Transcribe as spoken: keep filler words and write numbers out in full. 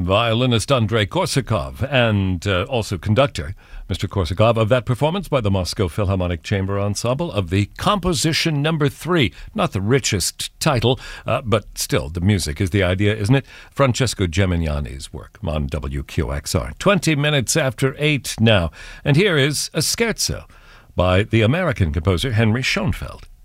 violinist Andrei Korsakov and uh, also conductor Mister Korsakov of that performance by the Moscow Philharmonic Chamber Ensemble of the Composition Number Three. Not the richest title, uh, but still the music is the idea, isn't it? Francesco Gemignani's work on W Q X R. Twenty minutes after eight now, and here is a scherzo by the American composer Henry Schoenfeld.